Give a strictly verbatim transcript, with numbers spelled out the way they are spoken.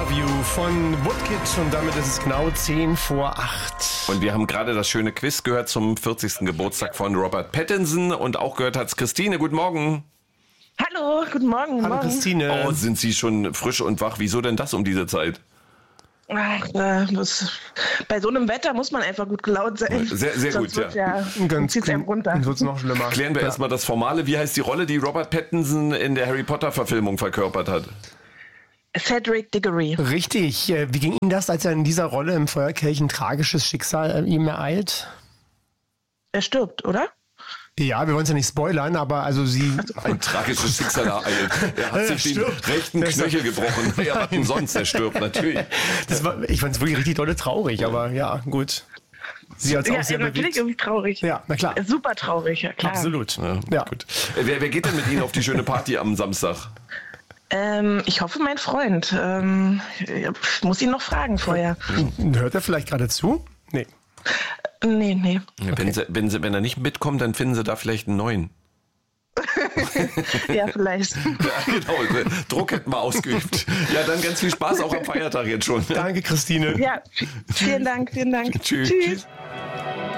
Love You von Woodkid und damit ist es genau zehn vor acht. Und wir haben gerade das schöne Quiz gehört zum vierzigsten Geburtstag von Robert Pattinson und auch gehört hat's Christine. Guten Morgen. Hallo, guten Morgen. Hallo Morgen. Christine. Oh, sind Sie schon frisch und wach? Wieso denn das um diese Zeit? Ach, äh, das, bei so einem Wetter muss man einfach gut gelaunt sein. Sehr, sehr Sonst gut, wird ja. ja. Ganz zieht's einem runter. Dann wird's noch schlimmer. Klären wir Ja. erstmal das Formale. Wie heißt die Rolle, die Robert Pattinson in der Harry Potter-Verfilmung verkörpert hat? Cedric Diggory. Richtig. Äh, Wie ging Ihnen das, als er in dieser Rolle im Feuerkelch ein tragisches Schicksal äh, ihm ereilt? Er stirbt, oder? Ja, wir wollen es ja nicht spoilern, aber also Sie... Ein tragisches Schicksal ereilt. Er hat Er sich den stirbt. rechten Der ist- Knöchel gebrochen. Ja, was denn sonst? Er stirbt, natürlich. Das war, ich fand es wirklich richtig dolle traurig, aber ja, gut. Sie hat es Ja, auch sehr natürlich bewegt. irgendwie traurig. Ja, na klar. Super traurig, ja klar. Absolut. Ja, Ja. gut. Äh, Wer, wer geht denn mit Ihnen auf die schöne Party am Samstag? Ähm, ich hoffe, mein Freund. Ähm, ich muss ihn noch fragen vorher. Hört er vielleicht gerade zu? Nee. Nee, nee. Wenn, sie, wenn, sie, wenn er nicht mitkommt, dann finden Sie da vielleicht einen neuen. Ja, vielleicht. Ja, genau. Druck hätten wir ausgeübt. Ja, dann ganz viel Spaß auch am Feiertag jetzt schon. Danke, Christine. Ja, vielen Dank, vielen Dank. Tschüss. Tschüss.